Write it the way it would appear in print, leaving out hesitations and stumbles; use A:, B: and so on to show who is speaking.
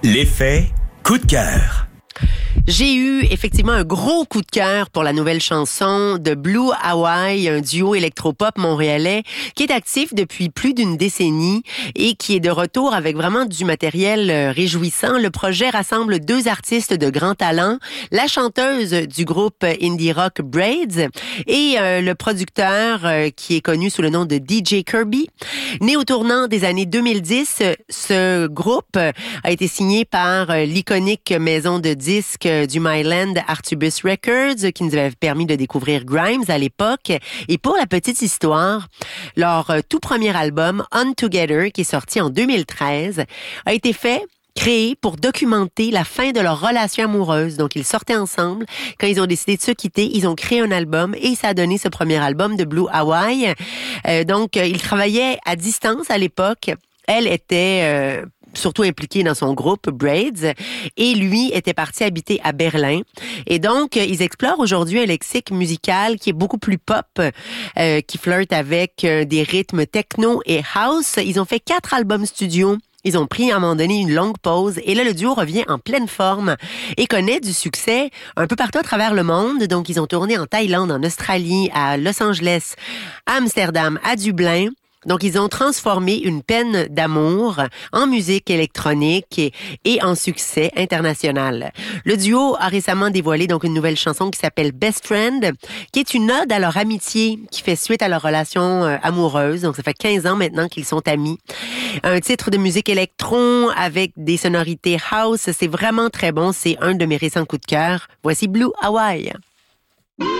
A: L'effet coup de cœur.
B: J'ai eu effectivement un gros coup de cœur pour la nouvelle chanson de Blue Hawaii, un duo électropop montréalais qui est actif depuis plus d'une décennie et qui est de retour avec vraiment du matériel réjouissant. Le projet rassemble deux artistes de grand talent, la chanteuse du groupe indie rock Braids et le producteur qui est connu sous le nom de DJ Kirby. Né au tournant des années 2010, ce groupe a été signé par l'iconique maison de disques du Myland Artubus Records qui nous avait permis de découvrir Grimes à l'époque. Et pour la petite histoire, leur tout premier album On Together, qui est sorti en 2013, a été créé pour documenter la fin de leur relation amoureuse. Donc, ils sortaient ensemble. Quand ils ont décidé de se quitter, ils ont créé un album et ça a donné ce premier album de Blue Hawaii. Donc, ils travaillaient à distance à l'époque. Elle était surtout impliqué dans son groupe Braids et lui était parti habiter à Berlin. Et donc, ils explorent aujourd'hui un lexique musical qui est beaucoup plus pop, qui flirte avec des rythmes techno et house. Ils ont fait 4 albums studio. Ils ont pris à un moment donné une longue pause et là, le duo revient en pleine forme et connaît du succès un peu partout à travers le monde. Donc, ils ont tourné en Thaïlande, en Australie, à Los Angeles, à Amsterdam, à Dublin. Donc, ils ont transformé une peine d'amour en musique électronique et en succès international. Le duo a récemment dévoilé donc une nouvelle chanson qui s'appelle Best Friend, qui est une ode à leur amitié, qui fait suite à leur relation amoureuse. Donc, ça fait 15 ans maintenant qu'ils sont amis. Un titre de musique électron avec des sonorités house. C'est vraiment très bon. C'est un de mes récents coups de cœur. Voici Blue Hawaii.